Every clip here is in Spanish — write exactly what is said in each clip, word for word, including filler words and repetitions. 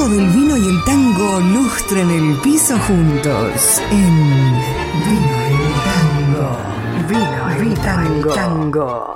mundo del vino y el tango lustren el piso juntos en Vino y Tango. Vino y Tango. Tango.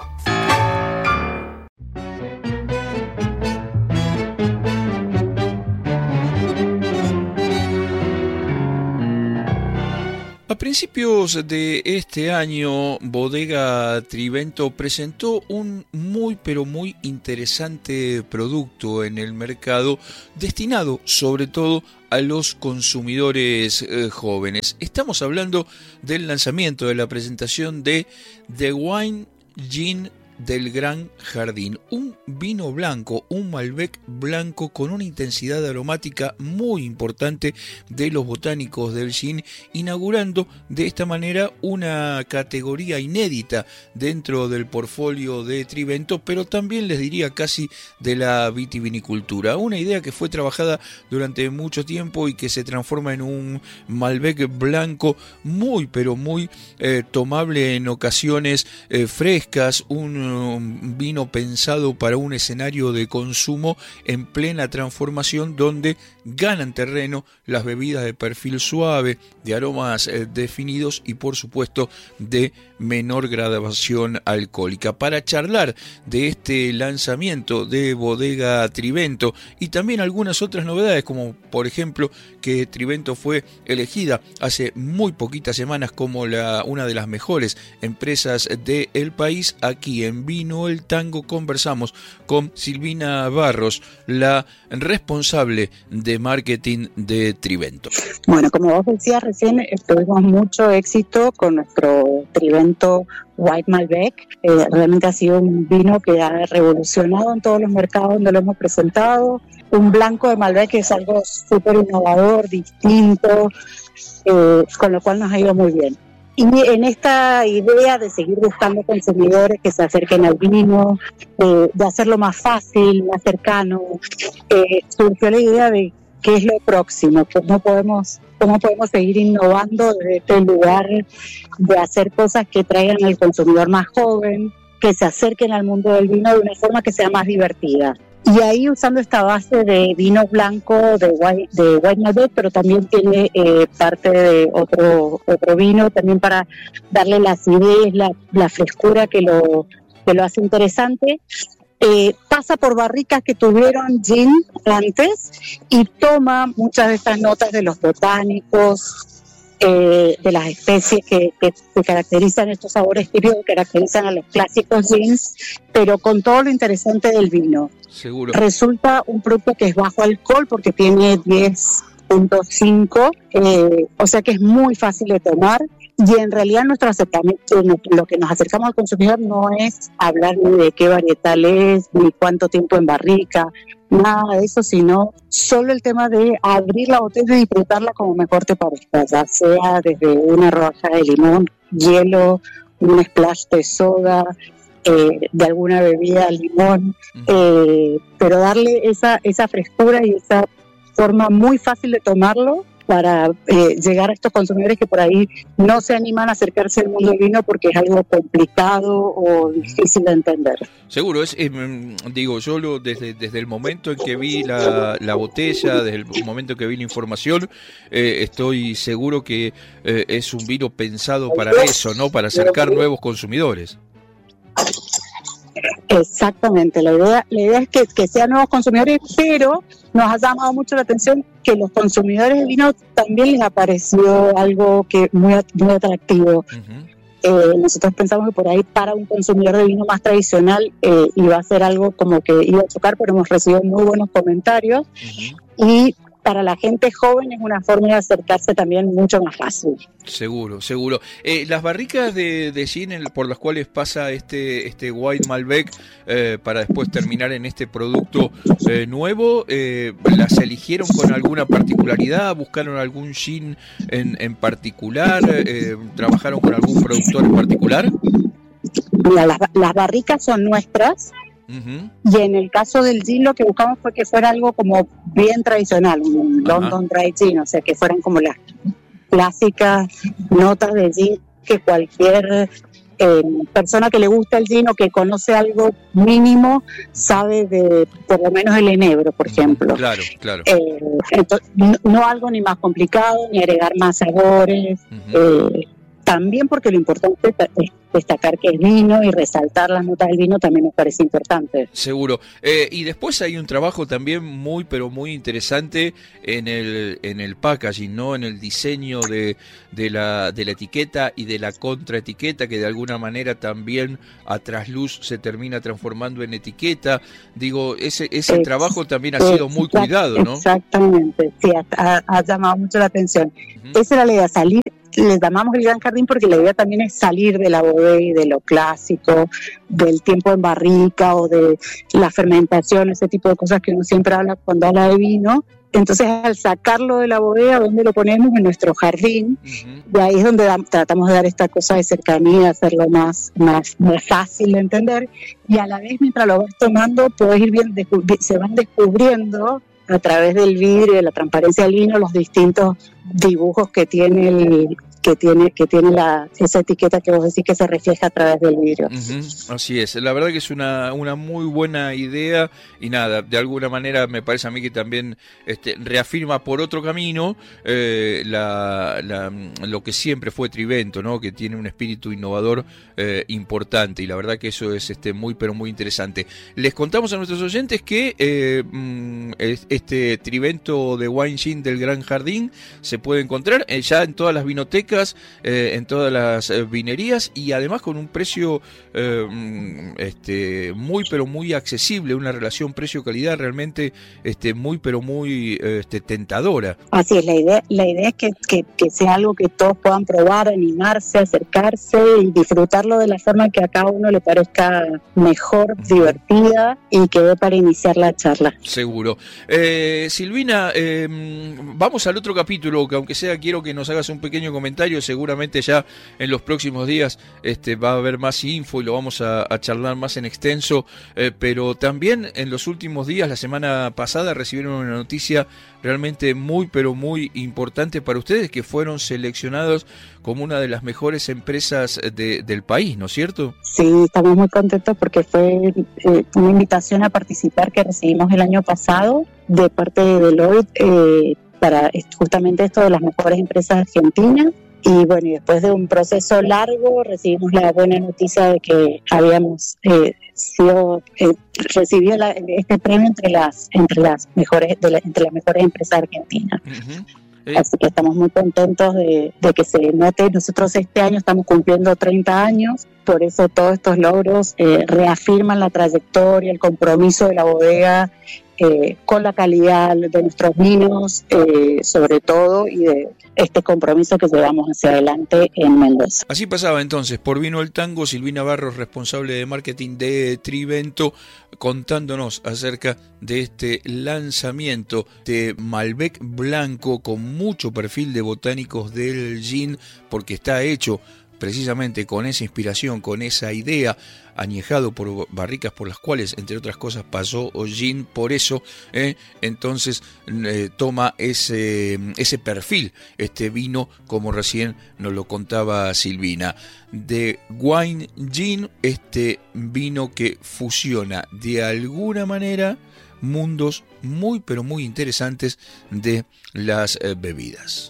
A principios de este año, Bodega Trivento presentó un muy pero muy interesante producto en el mercado, destinado sobre todo a los consumidores eh, jóvenes. Estamos hablando del lanzamiento de la presentación de The Wine Gin del Gran Jardín, un vino blanco, un Malbec blanco con una intensidad aromática muy importante de los botánicos del gin, inaugurando de esta manera una categoría inédita dentro del portfolio de Trivento, pero también les diría casi de la vitivinicultura, una idea que fue trabajada durante mucho tiempo y que se transforma en un Malbec blanco muy pero muy eh, tomable en ocasiones eh, frescas, un un vino pensado para un escenario de consumo en plena transformación, donde ganan terreno las bebidas de perfil suave, de aromas eh, definidos y por supuesto de menor graduación alcohólica. Para charlar de este lanzamiento de Bodega Trivento y también algunas otras novedades, como por ejemplo que Trivento fue elegida hace muy poquitas semanas como la, una de las mejores empresas del país, aquí en Vino el Tango conversamos con Silvina Barros, la responsable de marketing de Trivento. Bueno, como vos decías recién, tuvimos mucho éxito con nuestro Trivento White Malbec. Eh, realmente ha sido un vino que ha revolucionado en todos los mercados donde lo hemos presentado. Un blanco de Malbec que es algo súper innovador, distinto, eh, con lo cual nos ha ido muy bien. Y en esta idea de seguir buscando consumidores que se acerquen al vino, de, de hacerlo más fácil, más cercano, eh, surgió la idea de qué es lo próximo, cómo podemos, cómo podemos seguir innovando desde este lugar de hacer cosas que traigan al consumidor más joven, que se acerquen al mundo del vino de una forma que sea más divertida. Y ahí usando esta base de vino blanco, de white, de white Malbec, pero también tiene eh, parte de otro otro vino, también para darle la acidez, la, la frescura que lo, que lo hace interesante. Eh, pasa por barricas que tuvieron gin antes y toma muchas de estas notas de los botánicos, eh, de las especies que, que, que caracterizan estos sabores típicos, que caracterizan a los clásicos gins, pero con todo lo interesante del vino. Seguro. Resulta un producto que es bajo alcohol porque tiene diez punto cinco, eh, o sea que es muy fácil de tomar. Y en realidad nuestro acercamiento, lo que nos acercamos al consumidor no es hablar ni de qué varietal es, ni cuánto tiempo en barrica, nada de eso, sino solo el tema de abrir la botella y disfrutarla como mejor te parezca, ya sea desde una rodaja de limón, hielo, un splash de soda, eh, de alguna bebida al limón, eh, pero darle esa, esa frescura y esa forma muy fácil de tomarlo para eh, llegar a estos consumidores que por ahí no se animan a acercarse al mundo del vino porque es algo complicado o difícil de entender. Seguro, es eh, digo, yo lo, desde, desde el momento en que vi la, la botella, desde el momento que vi la información, eh, estoy seguro que eh, es un vino pensado para eso, ¿no? Para acercar nuevos consumidores. Exactamente, la idea, la idea es que, que sean nuevos consumidores, pero nos ha llamado mucho la atención que los consumidores de vino también les apareció algo que muy, muy atractivo. Uh-huh. Eh, nosotros pensamos que por ahí para un consumidor de vino más tradicional eh, iba a ser algo como que iba a chocar, pero hemos recibido muy buenos comentarios. Uh-huh. Y para la gente joven es una forma de acercarse también mucho más fácil. Seguro, seguro. Eh, las barricas de, de gin por las cuales pasa este, este White Malbec eh, para después terminar en este producto eh, nuevo, eh, ¿las eligieron con alguna particularidad? ¿Buscaron algún gin en, en particular? Eh, ¿Trabajaron con algún productor en particular? Mira, las, las barricas son nuestras. Uh-huh. Y en el caso del gin lo que buscamos fue que fuera algo como bien tradicional, un uh-huh. London Dry Gin, o sea que fueran como las clásicas notas de gin que cualquier eh, persona que le gusta el gin o que conoce algo mínimo sabe de por lo menos el enebro, por ejemplo. Claro, claro. Eh, entonces, no, no algo ni más complicado, ni agregar más sabores. Uh-huh. eh, También porque lo importante es destacar que es vino y resaltar las notas del vino también nos parece importante. Seguro. Eh, y después hay un trabajo también muy, pero muy interesante en el en el packaging, ¿no? En el diseño de, de, la, de la etiqueta y de la contraetiqueta, que de alguna manera también a trasluz se termina transformando en etiqueta. Digo, ese ese es, trabajo también ha sido muy cuidado, ¿no? Exactamente, sí, ha, ha llamado mucho la atención. Uh-huh. Esa era la idea, salir. Les llamamos el Gran Jardín porque la idea también es salir de la bodega y de lo clásico, del tiempo en barrica o de la fermentación, ese tipo de cosas que uno siempre habla cuando habla de vino. Entonces, al sacarlo de la bodega, ¿dónde lo ponemos? En nuestro jardín. Uh-huh. Y ahí es donde da, tratamos de dar esta cosa de cercanía, hacerlo más, más, más fácil de entender. Y a la vez, mientras lo vas tomando, puedes ir bien, se van descubriendo a través del vidrio, de la transparencia del vino, los distintos dibujos que tiene el que tiene que tiene la esa etiqueta que vos decís que se refleja a través del vidrio. Uh-huh. Así es, la verdad que es una una muy buena idea y nada, de alguna manera me parece a mí que también este, reafirma por otro camino eh, la, la, lo que siempre fue Trivento, ¿no? Que tiene un espíritu innovador eh, importante y la verdad que eso es este muy pero muy interesante. Les contamos a nuestros oyentes que eh, este Trivento de Wine Gin del Gran Jardín se puede encontrar eh, ya en todas las vinotecas, eh, en todas las eh, vinerías y además con un precio eh, este, muy pero muy accesible, una relación precio-calidad realmente este, muy pero muy este, tentadora. Así es, la idea, la idea es que, que, que sea algo que todos puedan probar, animarse, acercarse y disfrutarlo de la forma que a cada uno le parezca mejor, uh-huh. divertida y que dé para iniciar la charla. Seguro. Eh, Silvina, eh, vamos al otro capítulo, que aunque sea quiero que nos hagas un pequeño comentario, seguramente ya en los próximos días este, va a haber más info y lo vamos a, a charlar más en extenso, eh, pero también en los últimos días, la semana pasada, recibieron una noticia realmente muy pero muy importante para ustedes, que fueron seleccionados como una de las mejores empresas de, del país, ¿no es cierto? Sí, estamos muy contentos porque fue eh, una invitación a participar que recibimos el año pasado de parte de Deloitte eh, para justamente esto de las mejores empresas argentinas. Y bueno, y después de un proceso largo recibimos la buena noticia de que habíamos eh, sido eh, recibido la, este premio entre las entre las mejores de la, entre las mejores empresas argentinas. Uh-huh. Eh. Así que estamos muy contentos de, de que se note. Nosotros este año estamos cumpliendo treinta años, por eso todos estos logros eh, reafirman la trayectoria, el compromiso de la bodega eh, con la calidad de nuestros vinos, eh, sobre todo, y de este compromiso que llevamos hacia adelante en Mendoza. Así pasaba entonces por Vino el Tango, Silvina Barros, responsable de marketing de Trivento, contándonos acerca de este lanzamiento de Malbec Blanco con mucho perfil de botánicos del gin, porque está hecho precisamente con esa inspiración, con esa idea, añejado por barricas por las cuales, entre otras cosas, pasó gin, por eso eh, entonces eh, toma ese, ese perfil, este vino, como recién nos lo contaba Silvina, de Wine Gin, este vino que fusiona de alguna manera mundos muy pero muy interesantes de las eh, bebidas.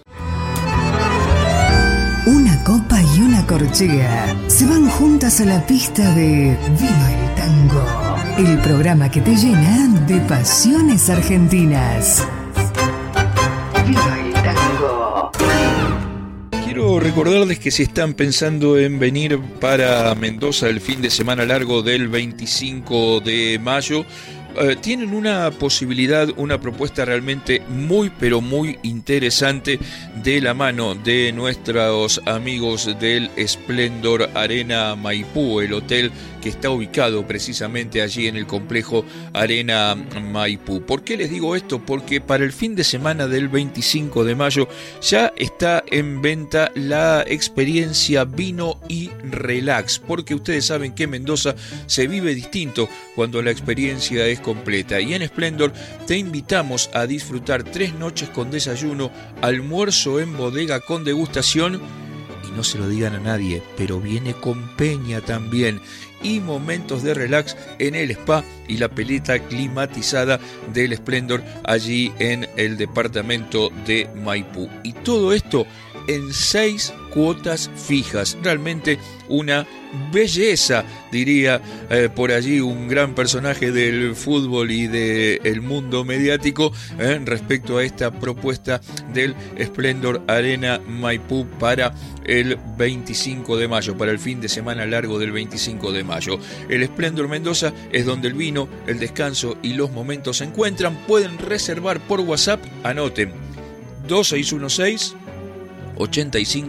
Una copa y una corchea se van juntas a la pista de Vino el Tango, el programa que te llena de pasiones argentinas. Vino el Tango. Quiero recordarles que si están pensando en venir para Mendoza el fin de semana largo del veinticinco de mayo, Uh, tienen una posibilidad, una propuesta realmente muy pero muy interesante de la mano de nuestros amigos del Splendor Arena Maipú, el hotel que está ubicado precisamente allí en el complejo Arena Maipú. ¿Por qué les digo esto? Porque para el fin de semana del veinticinco de mayo ya está en venta la experiencia Vino y Relax, porque ustedes saben que en Mendoza se vive distinto cuando la experiencia es completa, y en Splendor te invitamos a disfrutar tres noches con desayuno, almuerzo en bodega con degustación y no se lo digan a nadie, pero viene con peña también. Y momentos de relax en el spa y la pileta climatizada del Splendor allí en el departamento de Maipú. Y todo esto en seis cuotas fijas. Realmente una belleza, diría eh, por allí un gran personaje del fútbol y del mundo mediático eh, respecto a esta propuesta del Splendor Arena Maipú para el veinticinco de mayo, para el fin de semana largo del veinticinco de mayo. El Splendor Mendoza es donde el vino, el descanso y los momentos se encuentran. Pueden reservar por WhatsApp, anoten, dos seis uno seis, ochenta y cinco